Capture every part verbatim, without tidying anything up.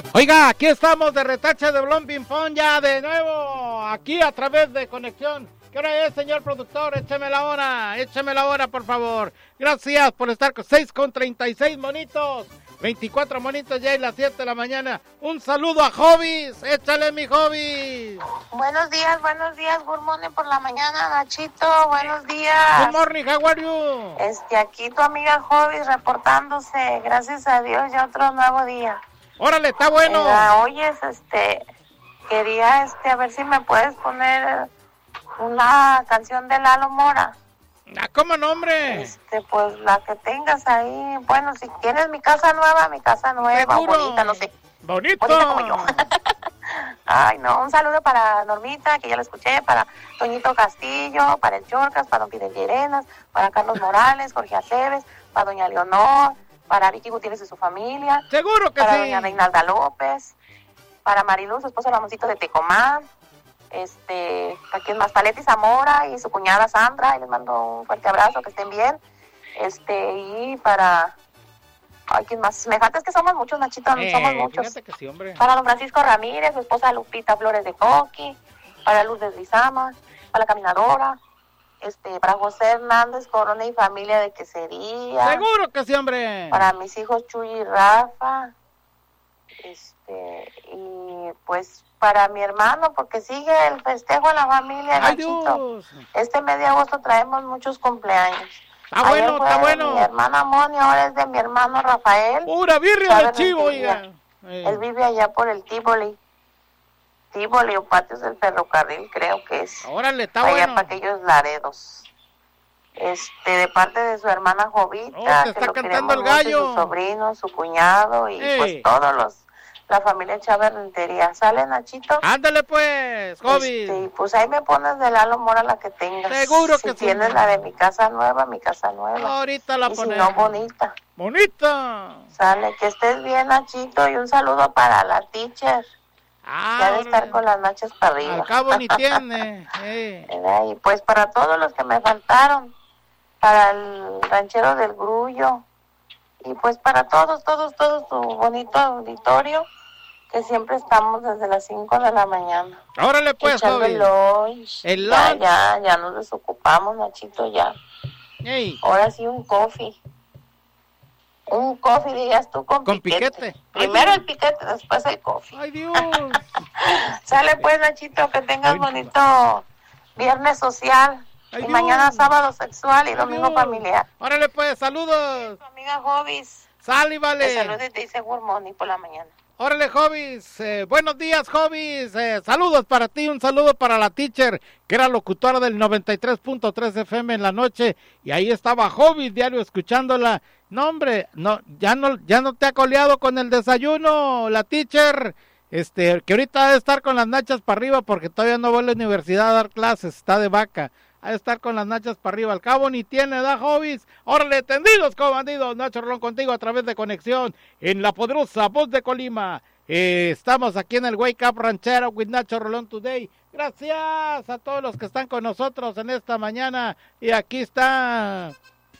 Oiga, aquí estamos de Retache de Blon Pimpón ya de nuevo, aquí a través de Conexión. ¿Qué hora es, señor productor? Écheme la hora, écheme la hora, por favor. Gracias por estar con seis con treinta y seis monitos, veinticuatro monitos ya y las siete de la mañana. Un saludo a Hobbies, échale mi Hobbies. Buenos días, buenos días, good morning por la mañana, Nachito, buenos días. Good morning, how are you? Este, aquí tu amiga Hobbies reportándose, gracias a Dios, ya otro nuevo día. Órale, está bueno. Eh, oyes, este, quería, este, a ver si me puedes poner una canción de Lalo Mora. Ah, ¿cómo no, hombre? Este, pues la que tengas ahí. Bueno, si tienes mi casa nueva, mi casa nueva, ¿Seguro? bonita, no sé. Bonito. Bonita como yo. Ay, no, un saludo para Normita, que ya la escuché, para Toñito Castillo, para el Chorcas, para Don Fidel Llerenas, para Carlos Morales, Jorge Aceves, para Doña Leonor, para Vicky Gutiérrez y su familia. Seguro que para sí. Para Doña Reinalda López, para Mariluz, su esposa Ramoncito de Tecomán. Este, aquí es más, Paletti Zamora y su cuñada Sandra, y les mando un fuerte abrazo, que estén bien. Este, y para, ay, ¿quién más? Me falta, es que somos muchos, Nachito, Eh, somos muchos. Que sí, hombre. Para don Francisco Ramírez, su esposa Lupita Flores de Coqui, para Luz de Lizama, para la caminadora, este, para José Hernández Corona y familia de Quesería. Seguro que sí, hombre. Para mis hijos Chuy y Rafa, este, y pues para mi hermano, porque sigue el festejo en la familia, Ay, Nachito. Dios. Este mes de agosto traemos muchos cumpleaños. Está Ayer bueno, fue está de bueno. Mi hermana Moni, ahora es de mi hermano Rafael. Pura birria Sabe de chivo, Rentería. oiga. Eh. Él vive allá por el Tívoli. Tívoli o Patios del Ferrocarril, creo que es. Órale, está allá bueno. para aquellos Laredos. Este, de parte de su hermana Jovita, Oh, te que está lo cantando queremos el mucho, gallo. su sobrino, su cuñado y Ey. pues todos los, la familia Chávez Rentería. ¿Sale, Nachito? Ándale pues, Hobby. Este, y pues ahí me pones de Lalo Mora la que tengas. Seguro si que sí. tienes la de mi casa nueva, mi casa nueva. Ahorita la y si ponemos. no, bonita. Bonita. Sale, que estés bien, Nachito, y un saludo para la teacher. Ah, Ya de órale. estar con las nachas para arriba. Al cabo ni tiene. eh. ¿Verdad? Y pues para todos los que me faltaron, para el ranchero del Grullo, y pues para todos, todos, todos, tu bonito auditorio, que siempre estamos desde las cinco de la mañana. Órale pues, echando Hobby. el lunch. El ya, lunch. ya, ya nos desocupamos, Nachito, ya. Ey, Ahora sí un coffee. Un coffee, dirías tú, con, con piquete. piquete. Primero Ay, el piquete, después el coffee. Ay, Dios. Sale pues, Nachito, que tengas Ay. bonito viernes social. Ay, y Dios. mañana sábado sexual y Ay, domingo Dios. familiar. Órale pues, saludos. Tu amiga Hobbies, Sal y te vale. saluda y te dice good morning por la mañana. Órale, Hobbies. Eh, buenos días, Hobbies. Eh, saludos para ti, un saludo para la teacher, que era locutora del noventa y tres punto tres F M en la noche. Y ahí estaba Hobbies diario escuchándola. No, hombre, no, ya no, ya no te ha coleado con el desayuno, la teacher. Este, que ahorita ha de estar con las nachas para arriba porque todavía no va a la universidad a dar clases, está de vaca. Ha de estar con las nachas para arriba. Al cabo ni tiene, ¿da, Hobbies? Órale, tendidos como bandidos. Nacho Rolón contigo a través de Conexión en la poderosa voz de Colima. Eh, estamos aquí en el Wake Up Ranchero with Nacho Rolón Today. Gracias a todos los que están con nosotros en esta mañana. Y aquí está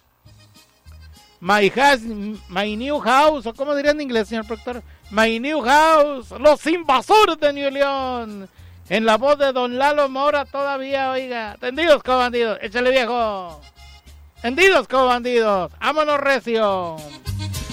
My, house, my New House, o como diría en inglés, señor productor. My New House, los invasores de New León. En la voz de don Lalo Mora todavía, oiga. Tendidos como bandidos, échale viejo. Tendidos como bandidos, vámonos recio.